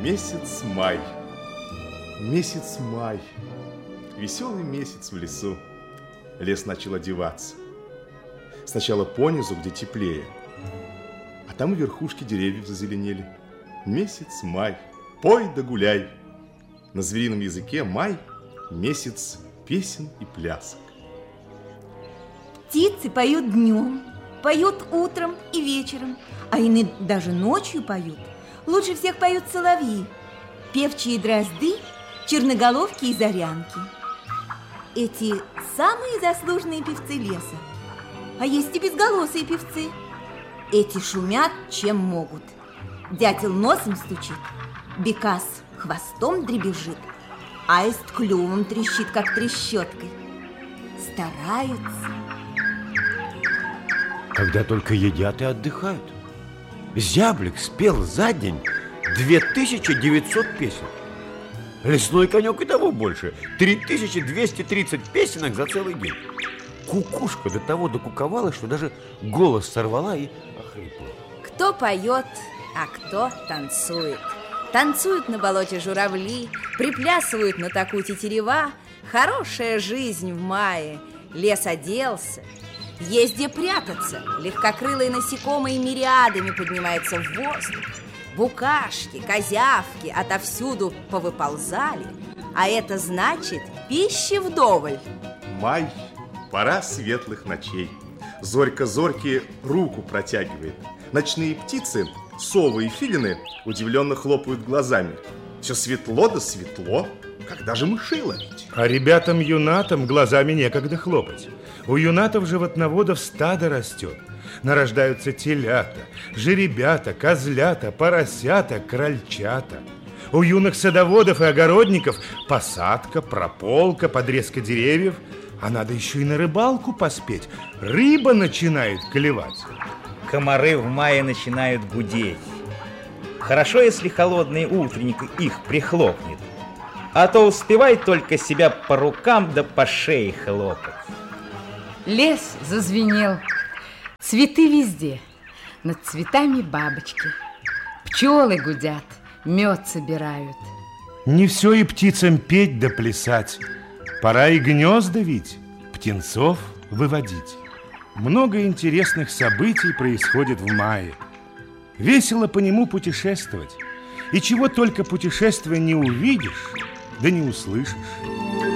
Месяц май. Месяц май. Веселый месяц в лесу. Лес начал одеваться. Сначала понизу, где теплее, а там и верхушки деревьев зазеленели. Месяц май. Пой да гуляй. На зверином языке май – месяц песен и плясок. Птицы поют днем, поют утром и вечером, а иные даже ночью поют. Лучше всех поют соловьи, певчие дрозды, черноголовки и зарянки. Эти самые заслуженные певцы леса. А есть и безголосые певцы. Эти шумят, чем могут. Дятел носом стучит, бекас хвостом дребезжит, аист клювом трещит, как трещоткой. Стараются. Когда только едят и отдыхают. Зяблик спел за день 2900 песен. Лесной конек и того больше. 3230 песенок за целый день. Кукушка до того докуковала, что даже голос сорвала и охрипла. Кто поет, а кто танцует. Танцуют на болоте журавли, приплясывают на таку тетерева. Хорошая жизнь в мае. Лес оделся. Есть где прятаться. Легкокрылые насекомые мириадами поднимаются в воздух. Букашки, козявки отовсюду повыползали. А это значит пищи вдоволь. Май – пора светлых ночей. Зорька зорьки руку протягивает. Ночные птицы, совы и филины, удивленно хлопают глазами. Все светло да светло. Когда же мышей ловить? А ребятам-юнатам глазами некогда хлопать. У юнатов животноводов стадо растет. Нарождаются телята, жеребята, козлята, поросята, крольчата. У юных садоводов и огородников посадка, прополка, подрезка деревьев. А надо еще и на рыбалку поспеть. Рыба начинает клевать. Комары в мае начинают гудеть. Хорошо, если холодный утренник их прихлопнет. А то успевай только себя по рукам да по шее хлопать. Лес зазвенел. Цветы везде. Над цветами бабочки. Пчелы гудят, мед собирают. Не все и птицам петь да плясать. Пора и гнезда вить, птенцов выводить. Много интересных событий происходит в мае. Весело по нему путешествовать. И чего только путешествуя не увидишь, да не услышишь.